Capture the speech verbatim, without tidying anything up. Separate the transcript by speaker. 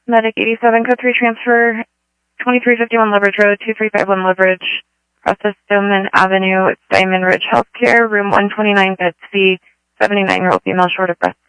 Speaker 1: Medic eighty-seven, code three transfer, twenty-three fifty-one Leverage Road, two three five one Leverage, process Stoneman Avenue, Diamond Ridge Healthcare, room one twenty-nine, bed C, seventy-nine-year-old female, short of breath.